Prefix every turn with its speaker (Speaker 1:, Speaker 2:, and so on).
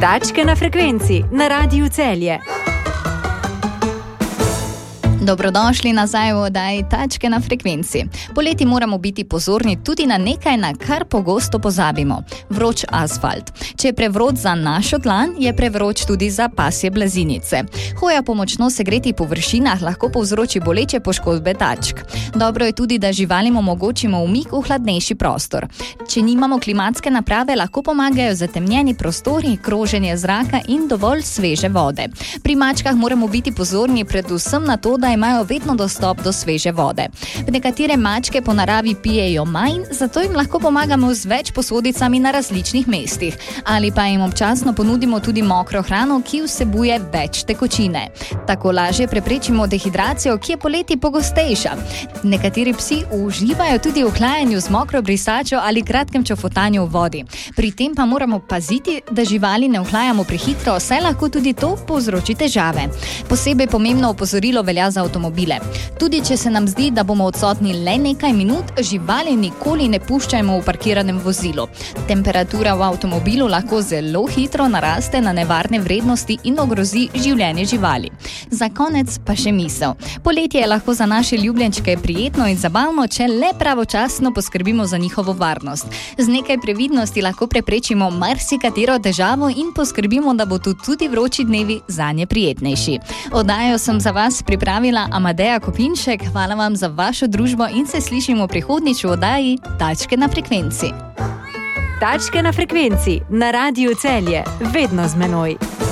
Speaker 1: Tačke na frekvenci na Radiu Celje.
Speaker 2: Dobrodošli nazaj v oddaji Tačke na frekvenci. Poleti moramo biti pozorni tudi na nekaj, na kar pogosto pozabimo. Vroč asfalt. Če je prevroč za našo dlan, je prevroč tudi za pasje blazinice. Hoja po močno segretih površinah lahko povzroči boleče poškodbe tačk. Dobro je tudi, da živalim omogočimo umik v hladnejši prostor. Če nimamo klimatske naprave, lahko pomagajo zatemnjeni prostori, kroženje zraka in dovolj sveže vode. Pri mačkah moramo biti pozorni predvsem na to, da imajo vedno dostop do sveže vode. Nekatere mačke po naravi pijejo manj, zato jim lahko pomagamo z več posodicami na različnih mestih. Ali pa jim občasno ponudimo tudi mokro hrano, ki vsebuje več tekočine. Tako lažje preprečimo dehidracijo, ki je poleti pogostejša. Nekateri psi uživajo tudi v hlajanju z mokro brisačo ali kratkem čofotanju v vodi. Pri tem pa moramo paziti, da živali ne ohlajamo prehitro, saj lahko tudi to povzroči težave. Posebej pomembno opozorilo velja za avtomobile. Tudi če se nam zdi, da bomo odsotni le nekaj minut, živali nikoli ne puščajmo v parkiranem vozilu. Temperatura v avtomobilu lahko zelo hitro naraste na nevarne vrednosti in ogrozi življenje živali. Za konec pa še misel. Poletje je lahko za naše ljubljenčke prijetno in zabavno, če le pravočasno poskrbimo za njihovo varnost. Z nekaj previdnosti lahko preprečimo marsikatero težavo in poskrbimo, da bodo tudi vroči dnevi zanje prijetnejši. Oddajo sem za vas pripravila Amadeja Kopinšek. Hvala vam za vašo družbo in se slišimo prihodnjič v oddaji Tačke na frekvenci.
Speaker 1: Tačke na frekvenci na Radiu Celje. Vedno z menoj.